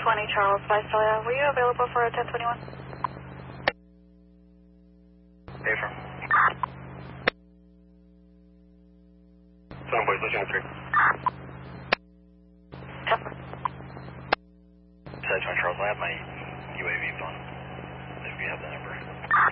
Charles Visalia. Were you available for a 1021? Affirm. Center boys, looking at 3. 10. Side 20 Charles, I have my UAV phone, if you have the number.